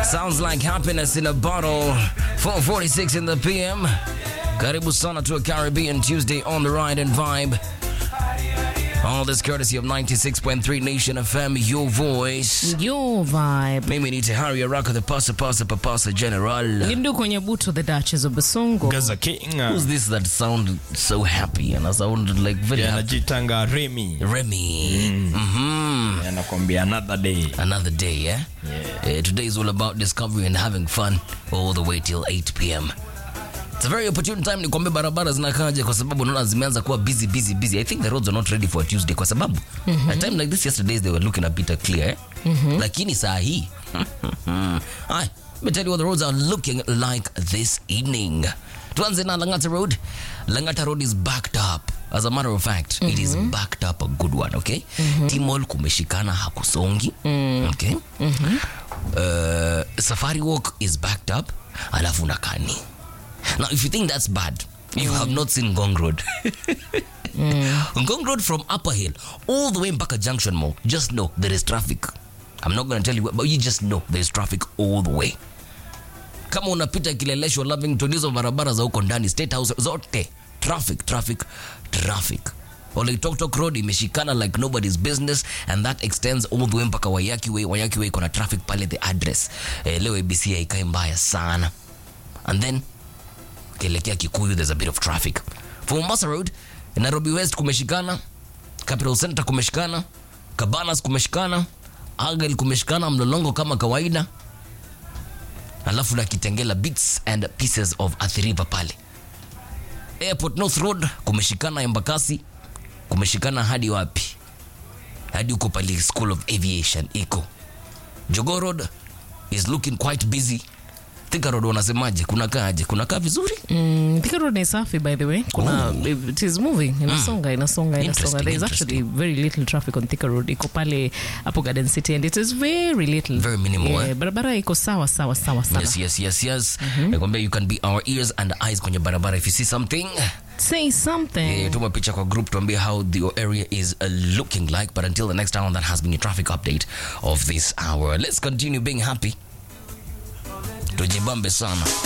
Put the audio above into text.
Sounds like happiness in a bottle. 4:46 in the PM. Karibu sana to a Caribbean Tuesday on the Ride and Vibe. All this courtesy of 96.3 Nation FM, your voice. Your vibe. Mimi ni Tahari Araka, the Pasa General. Lindu kwenye buto, the Duchess of Basongo. Gaza King. Who's this that sounded so happy and I sounded like very happy? Anajitanga Remy. Anakwambia another day. Another day, yeah? Today is all about discovery and having fun all the way till 8 p.m. It's a very opportune time ni kwambia barabara zinakaje kwa sababu naona zimeanza kuwa busy. I think the roads are not ready for a Tuesday kwa sababu a time like this yesterday they were looking a bit clear. Lakini saa hii let me tell you what the roads are looking like this evening. Tuanze na Langata Road. Langata Road is backed up. As a matter of fact, it is backed up a good one, okay? Timol kumeshikana hakusongi. Okay? Safari Walk is backed up. Alafu nakani. Now, if you think that's bad, you have not seen Ngong Road. Ngong Road from Upper Hill all the way Mpaka Junction Mall. Just know there is traffic. I'm not going to tell you, but you just know there is traffic all the way. Kama unapita Kileleshwa, Lavington, hizo barabara za huko ndani, State House, zote traffic. Oloitoktok Road imeshikana like nobody's business, and that extends all the way mpaka Wayaki Way kuna traffic pale the address. Leo ABC haikai mbaya sana. And then kelekea Kikuyu, there's a bit of traffic. For Mombasa Road, Nairobi West kumeshikana, Capital Center kumeshikana, Cabanas kumeshikana, Argyle kumeshikana, Mlolongo kama kawaida. Alafu na Kitengela bits and pieces of Athi River pale. Airport North Road kumeshikana, Embakasi kumeshikana hadi wapi? Hadi uko pale School of Aviation iko. Jogoo Road is looking quite busy. Thika Road wanasemaje? Kunakaa vizuri? Thika Road ni safi, by the way. It is moving. Inasonga. There is actually very little traffic on Thika Road. Iko pale hapo Garden City and it is very little. Very minimal. Yeah, barabara iko sawa. Yes. Nakwambia you can be our ears and eyes kwenye barabara. If you see something, say something. Tuma picha kwa group tuambie how the area is looking like. But until the next hour, that has been a traffic update of this hour. Let's continue being happy. Tujibambe sana.